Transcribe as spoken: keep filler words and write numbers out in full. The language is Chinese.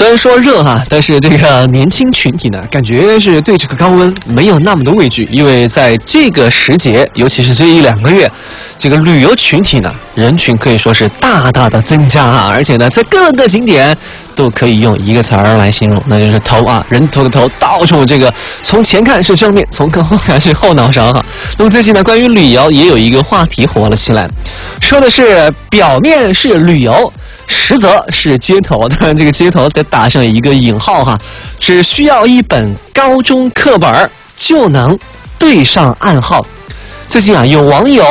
虽然说热哈，但是这个年轻群体呢，感觉是对这个高温没有那么的畏惧，因为在这个时节，尤其是这一两个月，这个旅游群体呢，人群可以说是大大的增加啊，而且呢，在各个景点都可以用一个词儿来形容，那就是头啊，人头的头，到处这个从前看是正面，从后看是后脑勺哈。那么最近呢，关于旅游也有一个话题火了起来，说的是表面是旅游。实则是街头，当然这个街头得打上一个引号哈，只需要一本高中课本就能对上暗号。最近啊，有网友